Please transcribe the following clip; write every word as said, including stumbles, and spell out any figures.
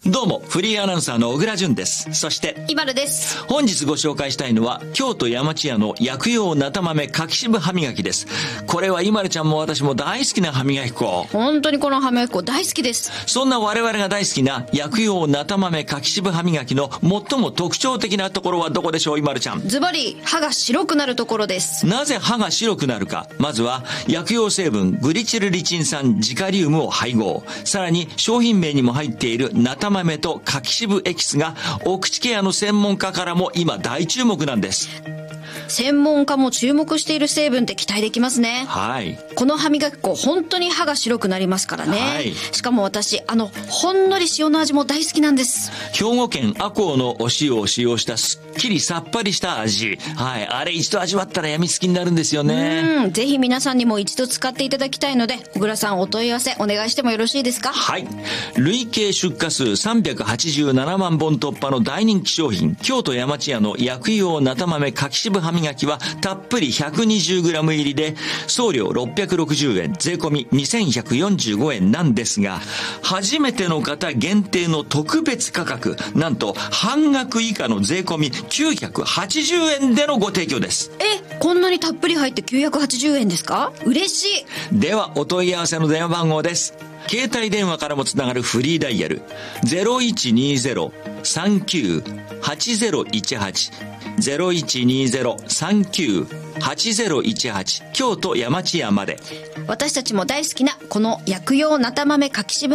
どうも、フリーアナウンサーの小倉淳です。そして、 イバルです。 本日ご紹介したいのは、京都山千屋の薬用なた豆柿渋歯磨きです。これはイマルちゃんも私も大好きな歯磨き粉。 本当にこの歯磨き粉大好きです。 そんな我々が大好きな薬用なた豆柿渋歯磨きの最も特徴的なところはどこでしょう、イマルちゃん。 ズバリ、歯が白くなるところです。 なぜ歯が白くなるか。まずは、薬用成分グリチルリチン酸ジカリウムを配合。さらに、商品名にも入っているなた豆と柿渋エキスがお口ケアの専門家からも今大注目なんです。 専門家も注目している成分って期待できますね。 はい。 この歯磨き粉本当に歯が白くなりますからね。はい。しかも私あのほんのり塩の味も大好きなんです。 兵庫県赤穂のお塩を使用したすっきりさっぱりした味。はい。あれ一度味わったら病みつきになるんですよね。 うん。ぜひ皆さんにも一度使っていただきたいので、小倉さんお問い合わせお願いしてもよろしいですか？ はい。累計出荷数さんびゃくはちじゅうななまんぼん突破の大人気商品、京都山千屋の薬用なた豆柿渋歯磨きはたっぷり ひゃくにじゅうグラム 入りで送料ろっぴゃくろくじゅうえん、税込みにせんひゃくよんじゅうごえんなんですが、初めての方限定の特別価格、なんと半額以下の税込みきゅうひゃくはちじゅうえんでのご提供です。 え、こんなにたっぷり入ってきゅうひゃくはちじゅうえんですか？嬉しい。 ではお問い合わせの電話番号です。携帯電話からもつながるフリーダイヤル ゼロいちにゼロ さんきゅう はちゼロいちはち ゼロいちにゼロ さんきゅう はちゼロいちはち 京都山千屋まで。 私たちも大好きなこの薬用なた豆柿渋